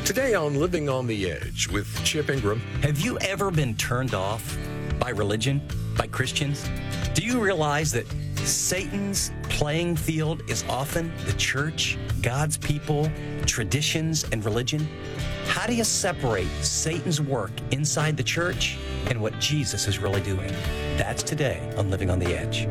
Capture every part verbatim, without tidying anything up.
Today on Living on the Edge with Chip Ingram. Have you ever been turned off by religion, by Christians? Do you realize that Satan's playing field is often the church, God's people, traditions, and religion? How do you separate Satan's work inside the church and what Jesus is really doing? That's today on Living on the Edge.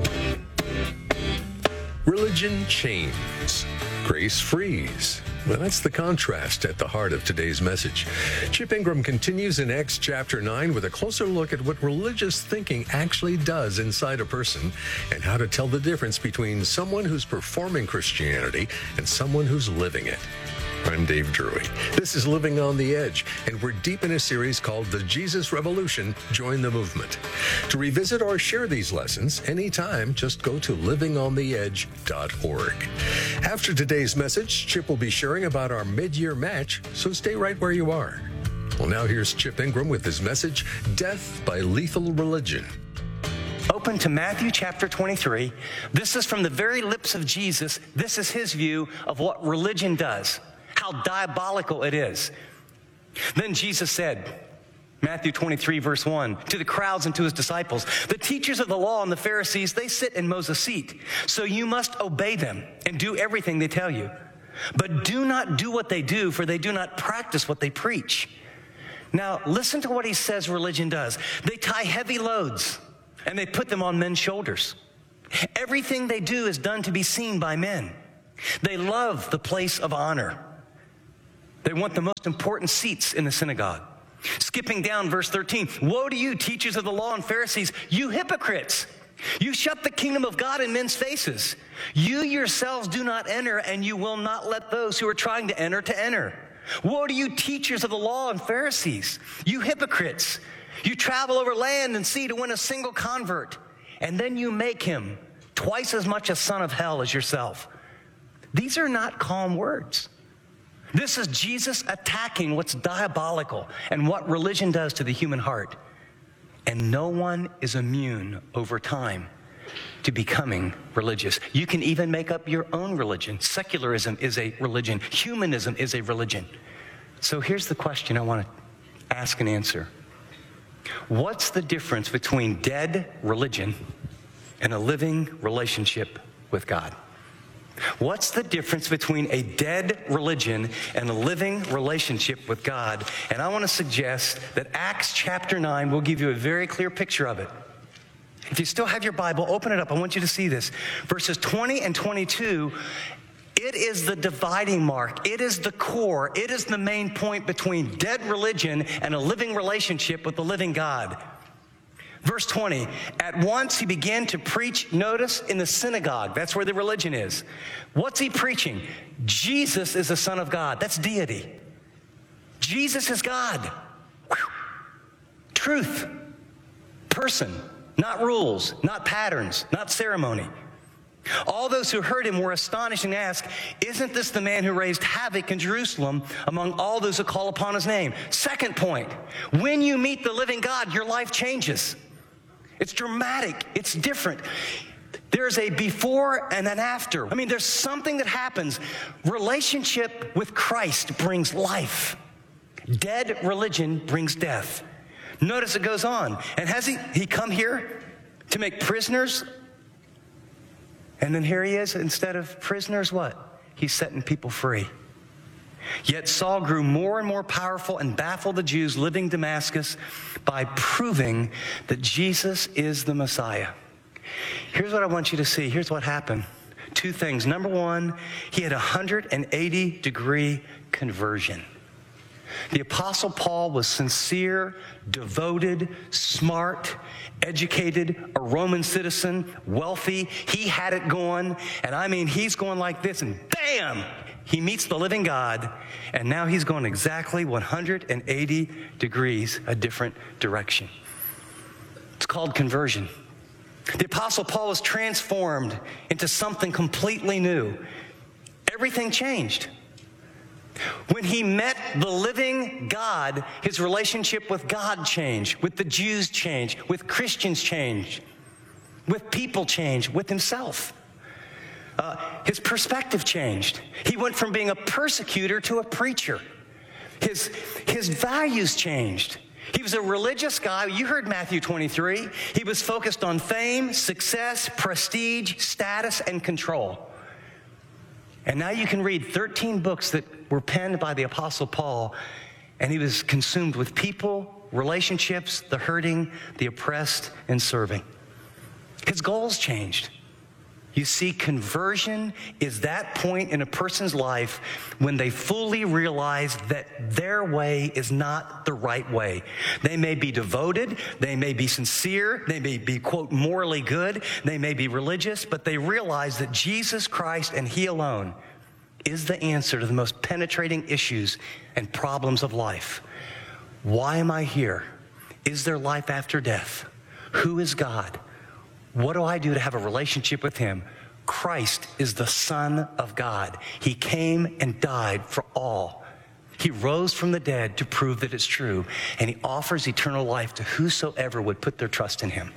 Religion chains, grace frees. Well, that's the contrast at the heart of today's message. Chip Ingram continues in Acts chapter nine with a closer look at what religious thinking actually does inside a person and how to tell the difference between someone who's performing Christianity and someone who's living it. I'm Dave Drury. This is Living on the Edge, and we're deep in a series called The Jesus Revolution, Join the Movement. To revisit or share these lessons anytime, just go to living on the edge dot org. After today's message, Chip will be sharing about our mid-year match, so stay right where you are. Well, now here's Chip Ingram with his message, Death by Lethal Religion. Open to Matthew chapter twenty-three. This is from the very lips of Jesus. This is his view of what religion does. How diabolical it is. Then Jesus said, Matthew twenty-three, verse one, to the crowds and to his disciples, the teachers of the law and the Pharisees, they sit in Moses' seat. So you must obey them and do everything they tell you. But do not do what they do, for they do not practice what they preach. Now, listen to what he says religion does. They tie heavy loads and they put them on men's shoulders. Everything they do is done to be seen by men. They love the place of honor. They want the most important seats in the synagogue. Skipping down verse thirteen, woe to you, teachers of the law and Pharisees, you hypocrites! You shut the kingdom of God in men's faces. You yourselves do not enter, and you will not let those who are trying to enter to enter. Woe to you, teachers of the law and Pharisees, you hypocrites! You travel over land and sea to win a single convert, and then you make him twice as much a son of hell as yourself. These are not calm words. This is Jesus attacking what's diabolical and what religion does to the human heart. And no one is immune over time to becoming religious. You can even make up your own religion. Secularism is a religion. Humanism is a religion. So here's the question I want to ask and answer. What's the difference between dead religion and a living relationship with God? What's the difference between a dead religion and a living relationship with God? And I want to suggest that Acts chapter nine will give you a very clear picture of it. If you still have your Bible, open it up. I want you to see this. Verses twenty and twenty-two, it is the dividing mark. It is the core. It is the main point between dead religion and a living relationship with the living God. Verse twenty, at once he began to preach, notice, in the synagogue. That's where the religion is. What's he preaching? Jesus is the Son of God. That's deity. Jesus is God. Whew. Truth. Person. Not rules. Not patterns. Not ceremony. All those who heard him were astonished and asked, isn't this the man who raised havoc in Jerusalem among all those who call upon his name? Second point, when you meet the living God, your life changes. It's dramatic. It's different. There's a before and an after. I mean, there's something that happens. Relationship with Christ brings life. Dead religion brings death. Notice it goes on. And has he, he come here to make prisoners? And then here he is, instead of prisoners, what? He's setting people free. Yet Saul grew more and more powerful and baffled the Jews living in Damascus by proving that Jesus is the Messiah. Here's what I want you to see. Here's what happened. Two things. Number one, he had a one hundred eighty degree conversion. The Apostle Paul was sincere, devoted, smart, educated, a Roman citizen, wealthy. He had it going. And I mean, he's going like this and bam! He meets the living God, and now he's going exactly one hundred eighty degrees a different direction. It's called conversion. The Apostle Paul was transformed into something completely new. Everything changed. When he met the living God, his relationship with God changed, with the Jews changed, with Christians changed, with people changed, with himself. Uh, his perspective changed. He went from being a persecutor to a preacher. His, his values changed. He was a religious guy. You heard Matthew twenty-three. He was focused on fame, success, prestige, status, and control. And now you can read thirteen books that were penned by the Apostle Paul, and he was consumed with people, relationships, the hurting, the oppressed, and serving. His goals changed. You see, conversion is that point in a person's life when they fully realize that their way is not the right way. They may be devoted, they may be sincere, they may be, quote, morally good, they may be religious, but they realize that Jesus Christ and He alone is the answer to the most penetrating issues and problems of life. Why am I here? Is there life after death? Who is God? What do I do to have a relationship with Him? Christ is the Son of God. He came and died for all. He rose from the dead to prove that it's true, and He offers eternal life to whosoever would put their trust in Him.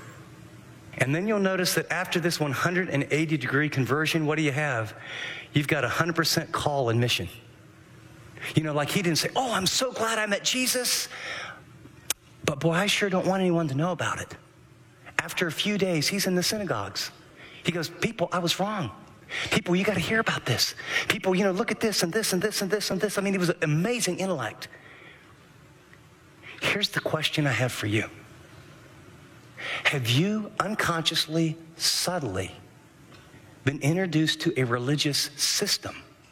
And then you'll notice that after this one hundred eighty degree conversion, what do you have? You've got a one hundred percent call and mission. You know, like he didn't say, oh, I'm so glad I met Jesus, but boy, I sure don't want anyone to know about it. After a few days, he's in the synagogues. He goes, people, I was wrong. People, you got to hear about this. People, you know, look at this and this and this and this and this. I mean, he was an amazing intellect. Here's the question I have for you. Have you unconsciously, subtly been introduced to a religious system,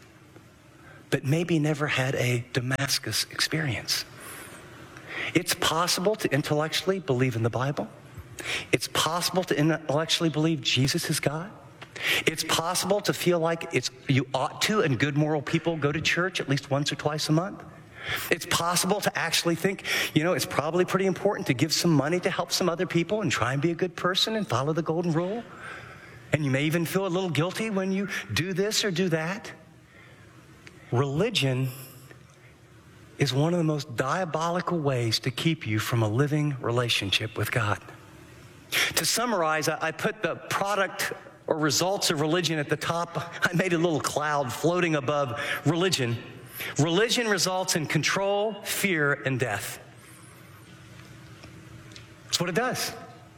but maybe never had a Damascus experience? It's possible to intellectually believe in the Bible. It's possible to intellectually believe Jesus is God. It's possible to feel like it's you ought to, and good moral people go to church at least once or twice a month. It's possible to actually think, you know, it's probably pretty important to give some money to help some other people and try and be a good person and follow the golden rule. And you may even feel a little guilty when you do this or do that. Religion is one of the most diabolical ways to keep you from a living relationship with God. To summarize, I put the product or results of religion at the top. I made a little cloud floating above religion. Religion results in control, fear, and death. That's what it does.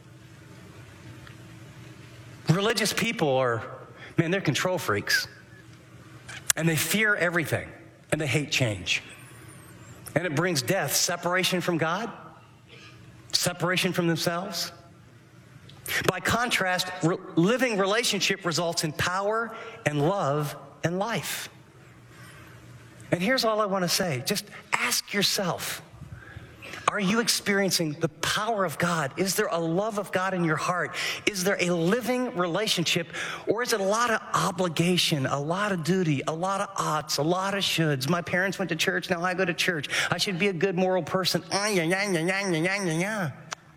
Religious people are, man, they're control freaks. And they fear everything. And they hate change. And it brings death, separation from God, separation from themselves. By contrast, re- living relationship results in power and love and life. And here's all I want to say. Just ask yourself, are you experiencing the power of God? Is there a love of God in your heart? Is there a living relationship? Or is it a lot of obligation, a lot of duty, a lot of oughts, a lot of shoulds? My parents went to church, now I go to church. I should be a good moral person. Ah, yeah, yeah, yeah, yeah, yeah, yeah, yeah.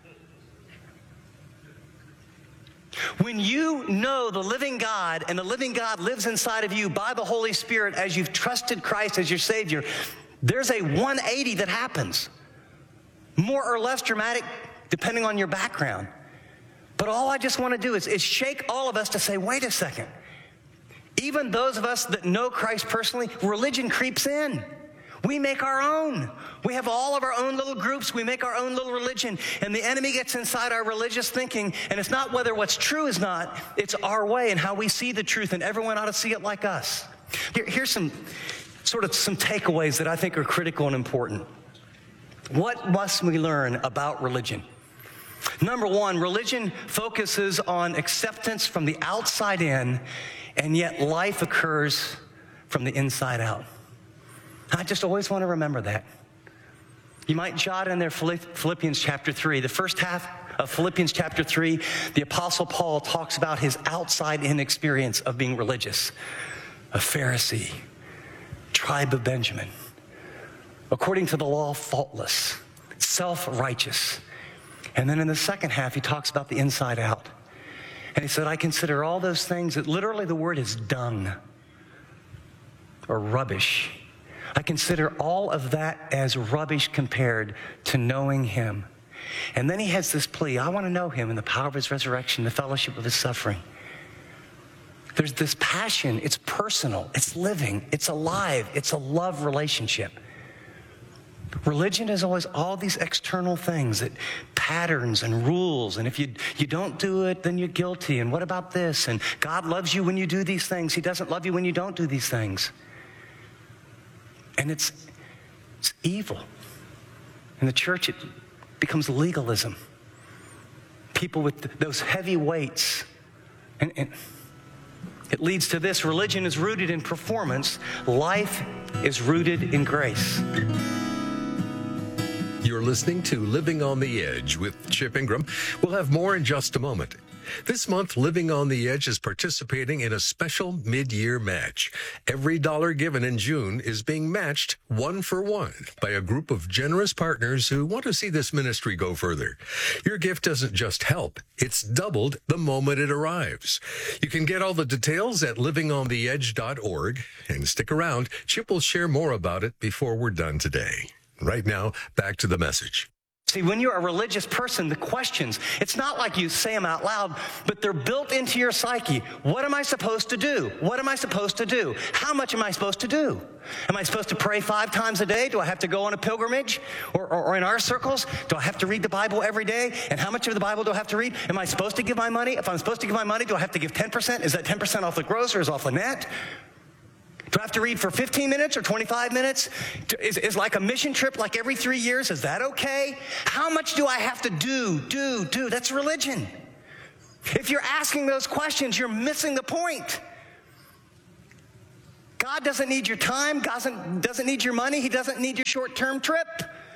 When you know the living God and the living God lives inside of you by the Holy Spirit as you've trusted Christ as your Savior, there's a one eighty that happens. More or less dramatic, depending on your background. But all I just want to do is, is shake all of us to say, wait a second. Even those of us that know Christ personally, religion creeps in. We make our own. We have all of our own little groups. We make our own little religion. And the enemy gets inside our religious thinking. And it's not whether what's true is not. It's our way and how we see the truth. And everyone ought to see it like us. Here, here's some sort of some takeaways that I think are critical and important. What must we learn about religion? Number one, religion focuses on acceptance from the outside in, and yet life occurs from the inside out. I just always want to remember that. You might jot in there Philippians chapter three. The first half of Philippians chapter three, the Apostle Paul talks about his outside-in experience of being religious. A Pharisee, tribe of Benjamin, according to the law, faultless, self-righteous. And then in the second half, he talks about the inside out. And he said, I consider all those things, that literally the word is dung or rubbish. I consider all of that as rubbish compared to knowing Him. And then he has this plea, I want to know Him in the power of His resurrection, the fellowship of His suffering. There's this passion, it's personal, it's living, it's alive, it's a love relationship. Religion is always all these external things, that patterns and rules, and if you, you don't do it, then you're guilty, and what about this? And God loves you when you do these things. He doesn't love you when you don't do these things. And it's, it's evil. In the church, it becomes legalism. People with those heavy weights. And, and it leads to this: religion is rooted in performance. Life is rooted in grace. You're listening to Living on the Edge with Chip Ingram. We'll have more in just a moment. This month, Living on the Edge is participating in a special mid-year match. Every dollar given in June is being matched one for one by a group of generous partners who want to see this ministry go further. Your gift doesn't just help, it's doubled the moment it arrives. You can get all the details at living on the edge dot org, and stick around. Chip will share more about it before we're done today. Right now, back to the message. See, when you're a religious person, the questions, it's not like you say them out loud, but they're built into your psyche. What am I supposed to do? What am I supposed to do? How much am I supposed to do? Am I supposed to pray five times a day? Do I have to go on a pilgrimage? Or, or, or in our circles, do I have to read the Bible every day? And how much of the Bible do I have to read? Am I supposed to give my money? If I'm supposed to give my money, do I have to give ten percent? Is that ten percent off the gross or is off the net? Do I have to read for fifteen minutes or twenty-five minutes? Is, is like a mission trip like every three years? Is that okay? How much do I have to do, do, do? That's religion. If you're asking those questions, you're missing the point. God doesn't need your time. God doesn't, doesn't need your money. He doesn't need your short-term trip.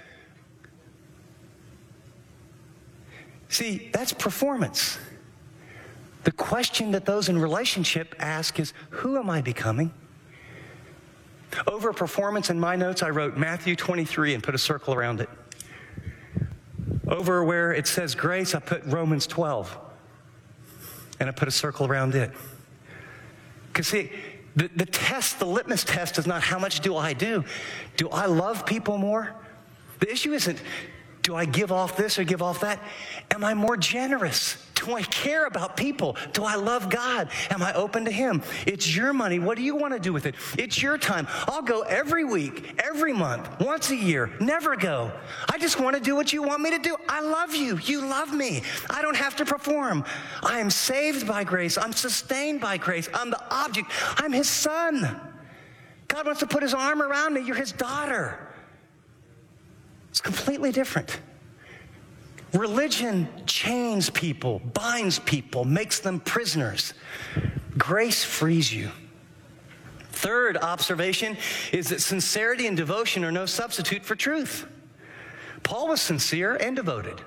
See, that's performance. The question that those in relationship ask is, who am I becoming? Over performance, in my notes, I wrote Matthew twenty-three and put a circle around it. Over where it says grace, I put Romans twelve and I put a circle around it. Because see, the, the test, the litmus test is not how much do I do. Do I love people more? The issue isn't, do I give off this or give off that? Am I more generous? Do I care about people? Do I love God? Am I open to Him? It's your money. What do you want to do with it? It's your time. I'll go every week, every month, once a year. Never go. I just want to do what you want me to do. I love you. You love me. I don't have to perform. I am saved by grace. I'm sustained by grace. I'm the object. I'm His son. God wants to put His arm around me. You're His daughter. It's completely different. Religion chains people, binds people, makes them prisoners. Grace frees you. Third observation is that sincerity and devotion are no substitute for truth. Paul was sincere and devoted.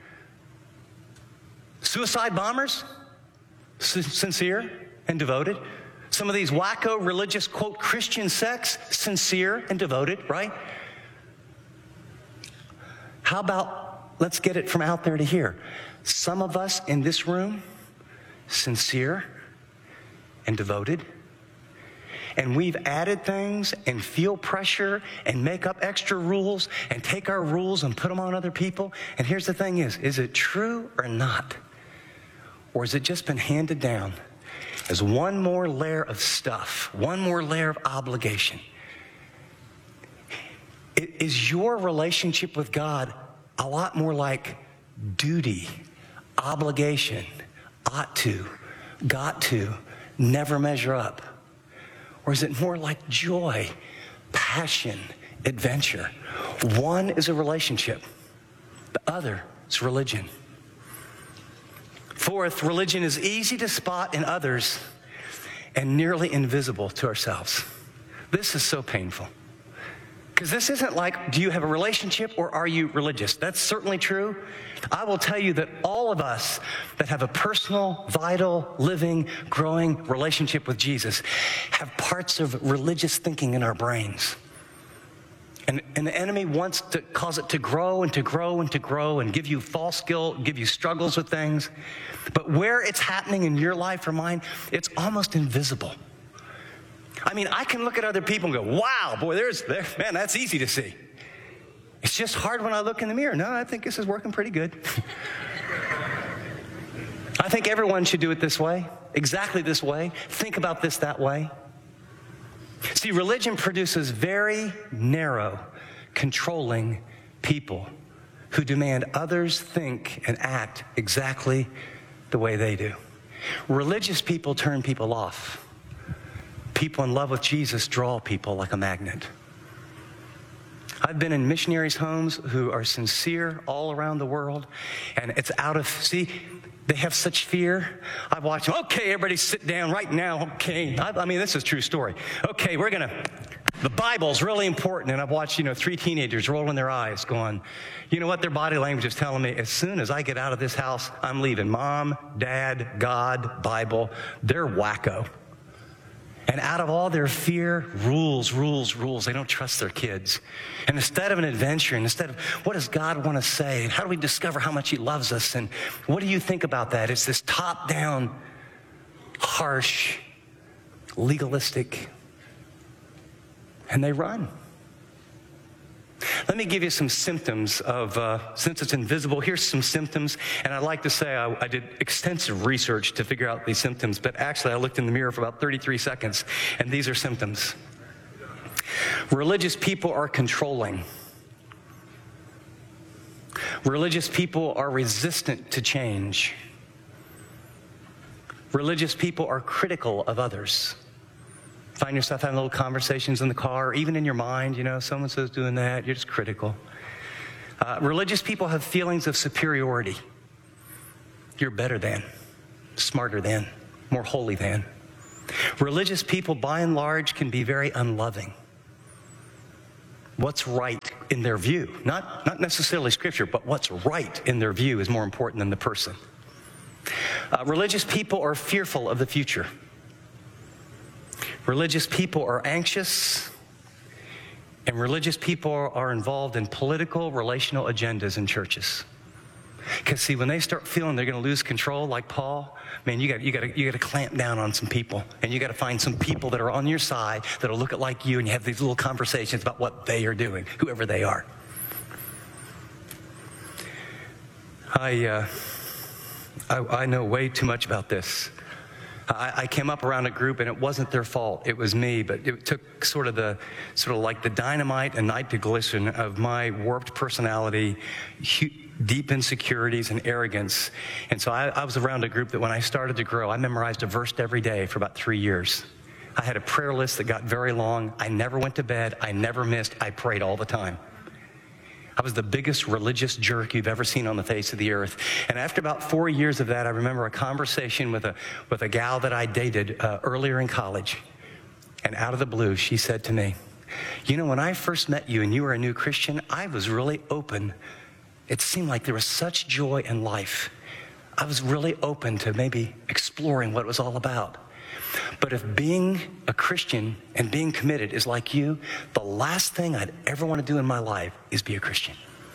Suicide bombers, s- sincere and devoted. Some of these wacko religious, quote, Christian sects, sincere and devoted, right? How about, let's get it from out there to here. Some of us in this room, sincere and devoted, and we've added things and feel pressure and make up extra rules and take our rules and put them on other people. And here's the thing is, is it true or not? Or has it just been handed down as one more layer of stuff, one more layer of obligation? Is your relationship with God a lot more like duty, obligation, ought to, got to, never measure up? Or is it more like joy, passion, adventure? One is a relationship. The other is religion. Fourth, religion is easy to spot in others and nearly invisible to ourselves. This is so painful. Because this isn't like, do you have a relationship or are you religious? That's certainly true. I will tell you that all of us that have a personal, vital, living, growing relationship with Jesus have parts of religious thinking in our brains. And, and the enemy wants to cause it to grow and to grow and to grow and give you false guilt, give you struggles with things. But where it's happening in your life or mine, it's almost invisible. I mean, I can look at other people and go, wow, boy, there's, there, man, that's easy to see. It's just hard when I look in the mirror. No, I think this is working pretty good. I think everyone should do it this way, exactly this way. Think about this that way. See, religion produces very narrow, controlling people who demand others think and act exactly the way they do. Religious people turn people off. People in love with Jesus draw people like a magnet. I've been in missionaries' homes who are sincere all around the world, and it's out of, see, they have such fear. I've watched them, okay, everybody sit down right now, okay. I, I mean, this is a true story. Okay, we're going to, the Bible's really important, and I've watched, you know, three teenagers rolling their eyes going, you know what, their body language is telling me, as soon as I get out of this house, I'm leaving. Mom, Dad, God, Bible, they're wacko. And out of all their fear, rules, rules, rules. They don't trust their kids. And instead of an adventure, and instead of what does God want to say, and how do we discover how much he loves us, and what do you think about that? It's this top-down, harsh, legalistic, and they run. Let me give you some symptoms of, uh, since it's invisible, here's some symptoms. And I'd like to say I, I did extensive research to figure out these symptoms, but actually I looked in the mirror for about thirty-three seconds, and these are symptoms. Religious people are controlling. Religious people are resistant to change. Religious people are critical of others. Find yourself having little conversations in the car, or even in your mind, you know, so-and-so's doing that, you're just critical. Uh, religious people have feelings of superiority. You're better than, smarter than, more holy than. Religious people, by and large, can be very unloving. What's right in their view, not, not necessarily Scripture, but what's right in their view is more important than the person. Uh, religious people are fearful of the future. Religious people are anxious, and religious people are involved in political, relational agendas in churches. Because see, when they start feeling they're going to lose control, like Paul, man, you got you got to you got to clamp down on some people, and you got to find some people that are on your side that'll look at like you, and you have these little conversations about what they are doing, whoever they are. I uh, I, I know way too much about this. I came up around a group, and it wasn't their fault. It was me, but it took sort of the, sort of like the dynamite and nitroglycerin of my warped personality, deep insecurities and arrogance. And so I, I was around a group that when I started to grow, I memorized a verse every day for about three years. I had a prayer list that got very long. I never went to bed. I never missed. I prayed all the time. I was the biggest religious jerk you've ever seen on the face of the earth. And after about four years of that, I remember a conversation with a with a gal that I dated uh, earlier in college. And out of the blue, she said to me, you know, when I first met you and you were a new Christian, I was really open. It seemed like there was such joy in life. I was really open to maybe exploring what it was all about. But if being a Christian and being committed is like you, the last thing I'd ever want to do in my life is be a Christian.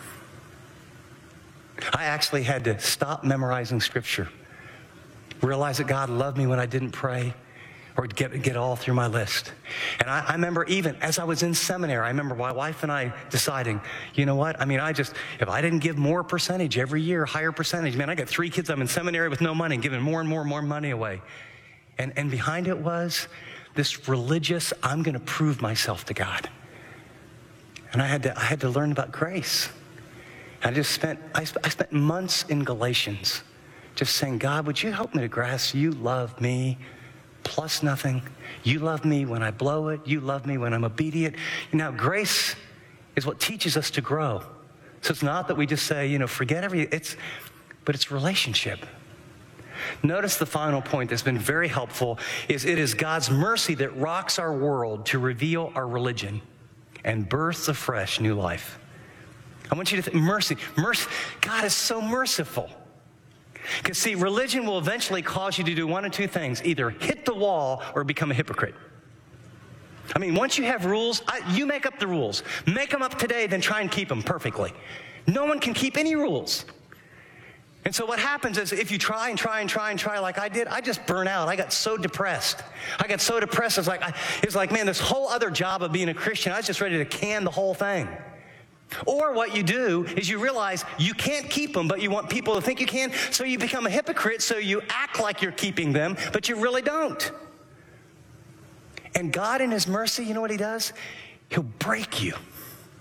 I actually had to stop memorizing Scripture, realize that God loved me when I didn't pray, or get get all through my list. And I, I remember even as I was in seminary, I remember my wife and I deciding, you know what? I mean, I just, if I didn't give more percentage every year, higher percentage, man, I got three kids, I'm in seminary with no money, giving more and more and more money away. And, and behind it was this religious, I'm going to prove myself to God. And I had to, I had to learn about grace. I just spent, I, I spent months in Galatians just saying, God, would you help me to grasp you love me plus nothing. You love me when I blow it. You love me when I'm obedient. Now, grace is what teaches us to grow. So it's not that we just say, you know, forget everything. It's, but it's relationship. Notice the final point that's been very helpful is it is God's mercy that rocks our world to reveal our religion and births a fresh new life. I want you to think, mercy, mercy, God is so merciful. Because see, religion will eventually cause you to do one of two things, either hit the wall or become a hypocrite. I mean, once you have rules, I, you make up the rules. Make them up today, then try and keep them perfectly. No one can keep any rules. And so what happens is if you try and try and try and try like I did, I just burn out. I got so depressed. I got so depressed. It's like, I, it's like, man, this whole other job of being a Christian, I was just ready to can the whole thing. Or what you do is you realize you can't keep them, but you want people to think you can, so you become a hypocrite, so you act like you're keeping them, but you really don't. And God in his mercy, you know what he does? He'll break you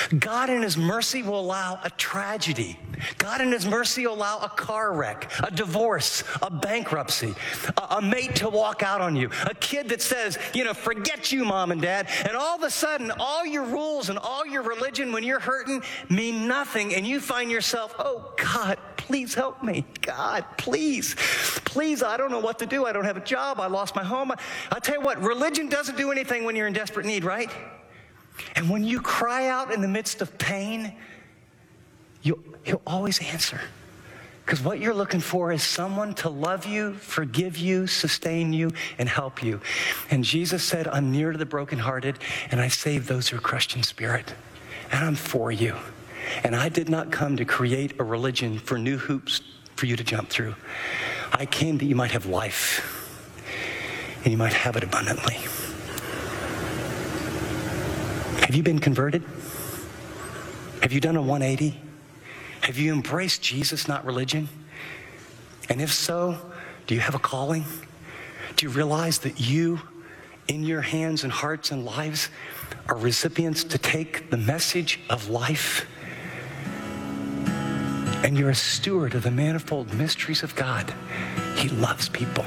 God in his mercy will allow a tragedy. God in his mercy will allow a car wreck, a divorce, a bankruptcy, a, a mate to walk out on you, a kid that says, you know, forget you, mom and dad. And all of a sudden, all your rules and all your religion when you're hurting mean nothing. And you find yourself, oh, God, please help me. God, please, please, I don't know what to do. I don't have a job. I lost my home. I, I'll tell you what, religion doesn't do anything when you're in desperate need, right? And when you cry out in the midst of pain, you, he'll always answer. Because what you're looking for is someone to love you, forgive you, sustain you, and help you. And Jesus said, I'm near to the brokenhearted, and I save those who are crushed in spirit. And I'm for you. And I did not come to create a religion for new hoops for you to jump through. I came that you might have life, and you might have it abundantly. Have you been converted? Have you done a one eighty? Have you embraced Jesus, not religion? And if so, do you have a calling? Do you realize that you, in your hands and hearts and lives, are recipients to take the message of life? And you're a steward of the manifold mysteries of God. He loves people.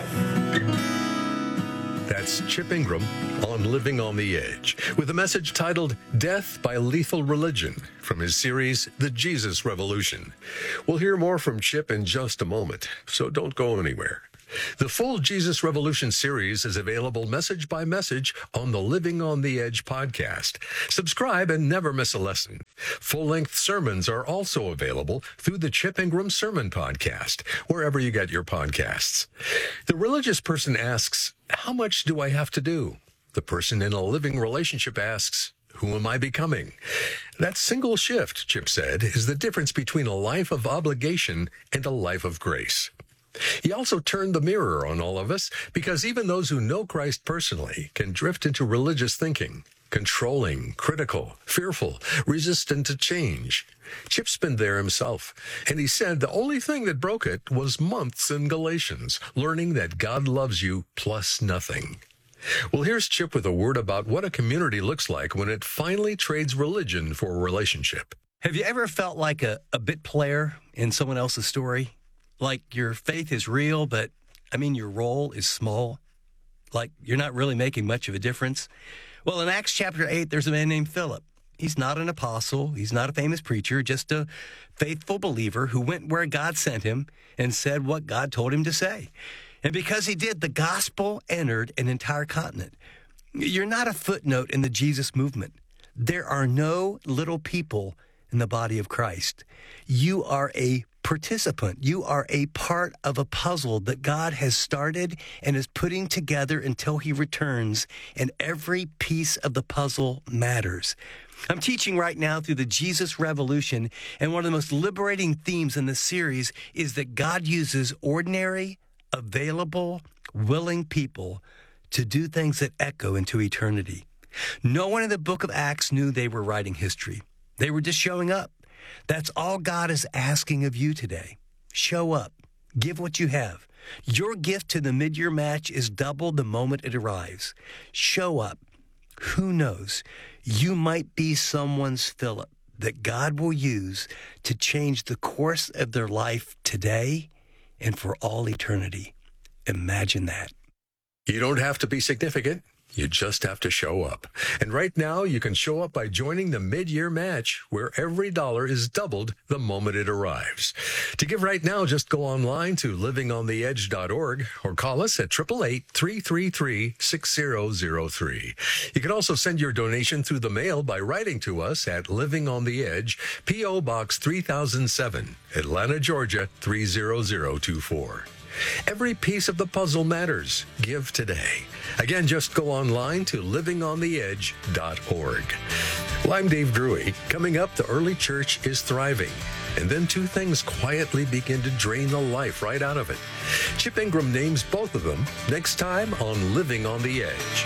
That's Chip Ingram on Living on the Edge with a message titled Death by Lethal Religion from his series, The Jesus Revolution. We'll hear more from Chip in just a moment, so don't go anywhere. The full Jesus Revolution series is available message by message on the Living on the Edge podcast. Subscribe and never miss a lesson. Full-length sermons are also available through the Chip Ingram Sermon Podcast, wherever you get your podcasts. The religious person asks, how much do I have to do? The person in a living relationship asks, who am I becoming? That single shift, Chip said, is the difference between a life of obligation and a life of grace. He also turned the mirror on all of us because even those who know Christ personally can drift into religious thinking, controlling, critical, fearful, resistant to change. Chip's been there himself, and he said the only thing that broke it was months in Galatians, learning that God loves you plus nothing. Well, here's Chip with a word about what a community looks like when it finally trades religion for a relationship. Have you ever felt like a, a bit player in someone else's story? Like your faith is real, but, I mean, your role is small? Like you're not really making much of a difference? Well, in Acts chapter eight, there's a man named Philip. He's not an apostle. He's not a famous preacher, just a faithful believer who went where God sent him and said what God told him to say. And because he did, the gospel entered an entire continent. You're not a footnote in the Jesus movement. There are no little people in the body of Christ. You are a participant. You are a part of a puzzle that God has started and is putting together until he returns, and every piece of the puzzle matters. I'm teaching right now through the Jesus Revolution, and one of the most liberating themes in this series is that God uses ordinary, available, willing people to do things that echo into eternity. No one in the book of Acts knew they were writing history. They were just showing up. That's all God is asking of you today. Show up. Give what you have. Your gift to the mid-year match is double the moment it arrives. Show up. Who knows? You might be someone's Philip that God will use to change the course of their life today and for all eternity. Imagine that. You don't have to be significant. You just have to show up. And right now, you can show up by joining the mid-year match, where every dollar is doubled the moment it arrives. To give right now, just go online to living on the edge dot org or call us at eight eight eight, three three three, six zero zero three. You can also send your donation through the mail by writing to us at Living on the Edge, P O Box three thousand seven, Atlanta, Georgia three zero zero two four. Every piece of the puzzle matters. Give today. Again, just go online to living on the edge dot org. Well, I'm Dave Drury. Coming up, the early church is thriving. And then two things quietly begin to drain the life right out of it. Chip Ingram names both of them next time on Living on the Edge.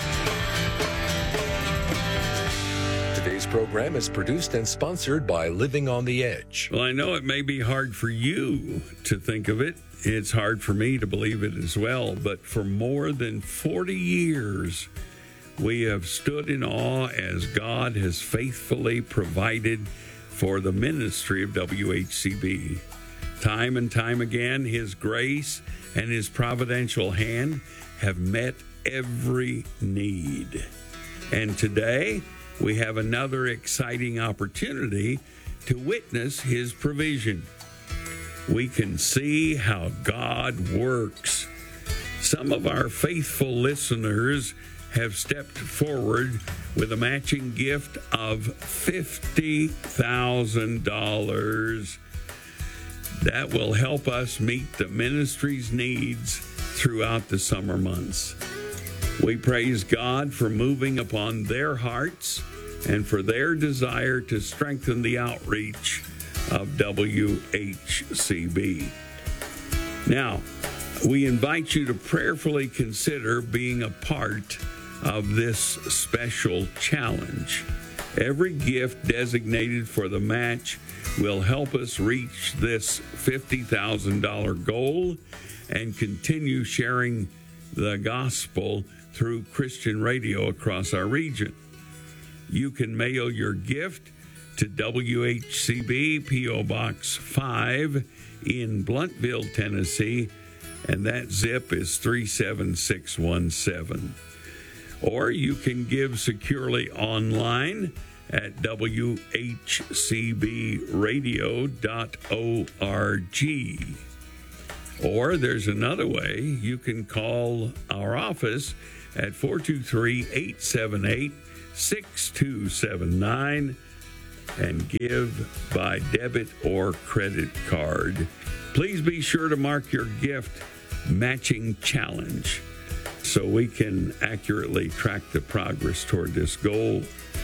Today's program is produced and sponsored by Living on the Edge. Well, I know it may be hard for you to think of it. It's hard for me to believe it as well. But for more than forty years, We have stood in awe as God has faithfully provided for the ministry of W H C B. Time and time again, His grace and His providential hand have met every need. And today, we have another exciting opportunity to witness His provision. We can see how God works. Some of our faithful listeners have stepped forward with a matching gift of fifty thousand dollars. That will help us meet the ministry's needs throughout the summer months. We praise God for moving upon their hearts and for their desire to strengthen the outreach of W H C B. Now, we invite you to prayerfully consider being a part of this special challenge. Every gift designated for the match will help us reach this fifty thousand dollars goal and continue sharing the gospel through Christian radio across our region. You can mail your gift to W H C B, P O Box five in Blountville, Tennessee, and that zip is three seven six one seven. Or you can give securely online at w h c b radio dot org. Or there's another way. You can call our office at four two three, eight seven eight, six two seven nine and give by debit or credit card. Please be sure to mark your gift matching challenge so we can accurately track the progress toward this goal.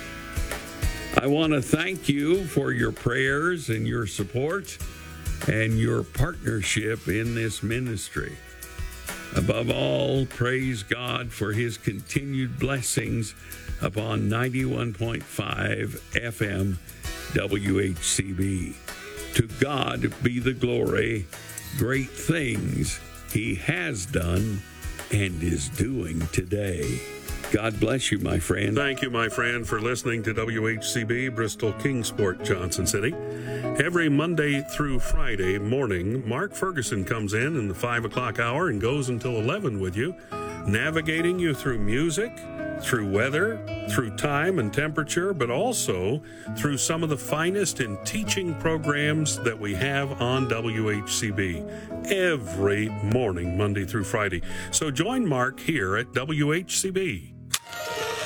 I want to thank you for your prayers and your support and your partnership in this ministry. Above all, praise God for His continued blessings upon ninety-one point five F M W H C B. To God be the glory, great things He has done and is doing today. God bless you, my friend. Thank you, my friend, for listening to W H C B, Bristol Kingsport, Johnson City. Every Monday through Friday morning, Mark Ferguson comes in in the five o'clock hour and goes until eleven with you, navigating you through music, through weather, through time and temperature, but also through some of the finest in teaching programs that we have on W H C B every morning, Monday through Friday. So join Mark here at W H C B.